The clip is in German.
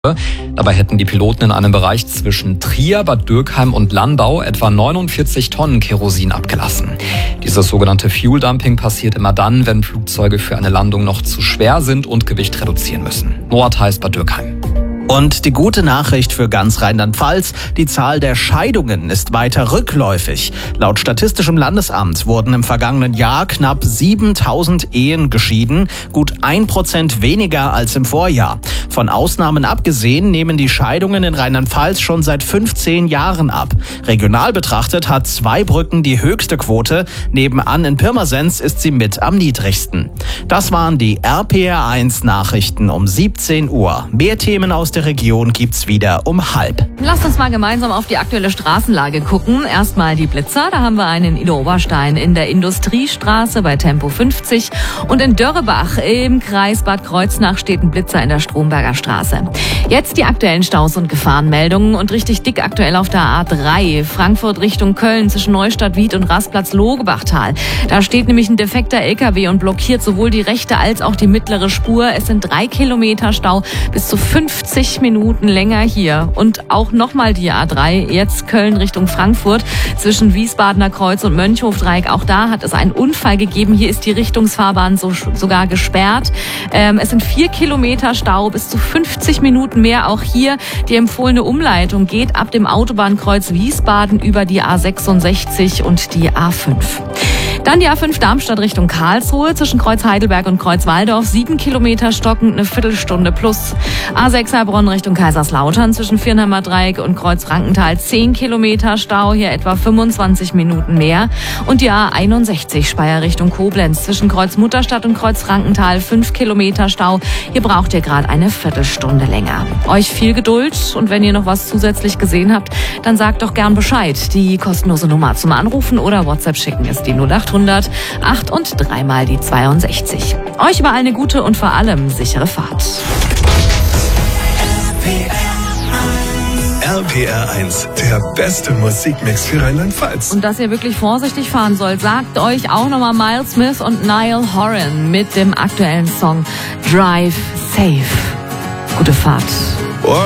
Dabei hätten die Piloten in einem Bereich zwischen Trier, Bad Dürkheim und Landau etwa 49 Tonnen Kerosin abgelassen. Dieses sogenannte Fuel Dumping passiert immer dann, wenn Flugzeuge für eine Landung noch zu schwer sind und Gewicht reduzieren müssen. Noah Theis, Bad Dürkheim. Und die gute Nachricht für ganz Rheinland-Pfalz: Die Zahl der Scheidungen ist weiter rückläufig. Laut Statistischem Landesamt wurden im vergangenen Jahr knapp 7.000 Ehen geschieden, gut 1% weniger als im Vorjahr. Von Ausnahmen abgesehen nehmen die Scheidungen in Rheinland-Pfalz schon seit 15 Jahren ab. Regional betrachtet hat Zweibrücken die höchste Quote. Nebenan in Pirmasens ist sie mit am niedrigsten. Das waren die RPR1 Nachrichten um 17 Uhr. Mehr Themen aus der Region gibt's wieder um 12:30. Lasst uns mal gemeinsam auf die aktuelle Straßenlage gucken. Erstmal die Blitzer. Da haben wir einen in Idar-Oberstein in der Industriestraße bei Tempo 50. Und in Dörrebach im Kreis Bad Kreuznach steht ein Blitzer in der Stromberger Straße. Jetzt die aktuellen Staus und Gefahrenmeldungen und richtig dick aktuell auf der A3. Frankfurt Richtung Köln zwischen Neustadt-Wied und Rastplatz-Logebachtal. Da steht nämlich ein defekter LKW und blockiert sowohl die rechte als auch die mittlere Spur. Es sind 3 Kilometer Stau, bis zu 50 Minuten länger hier. Und auch nochmal die A3, jetzt Köln Richtung Frankfurt, zwischen Wiesbadener Kreuz und Mönchhofdreieck. Auch da hat es einen Unfall gegeben. Hier ist die Richtungsfahrbahn sogar gesperrt. Es sind 4 Kilometer Stau, bis zu 50 Minuten mehr. Auch hier die empfohlene Umleitung geht ab dem Autobahnkreuz Wiesbaden über die A66 und die A5. Dann die A5 Darmstadt Richtung Karlsruhe zwischen Kreuz Heidelberg und Kreuz Walldorf. 7 Kilometer stockend, eine Viertelstunde plus. A6 Heilbronn Richtung Kaiserslautern zwischen Viernheimer Dreieck und Kreuz Frankenthal. 10 Kilometer Stau, hier etwa 25 Minuten mehr. Und die A61 Speyer Richtung Koblenz zwischen Kreuz Mutterstadt und Kreuz Frankenthal. 5 Kilometer Stau. Hier braucht ihr gerade eine Viertelstunde länger. Euch viel Geduld und wenn ihr noch was zusätzlich gesehen habt, dann sagt doch gern Bescheid. Die kostenlose Nummer zum Anrufen oder WhatsApp schicken ist die 0800 8 und 3 mal die 62. Euch überall eine gute und vor allem sichere Fahrt. RPR1, der beste Musikmix für Rheinland-Pfalz. Und dass ihr wirklich vorsichtig fahren sollt, sagt euch auch nochmal Miles Smith und Niall Horan mit dem aktuellen Song Drive Safe. Gute Fahrt.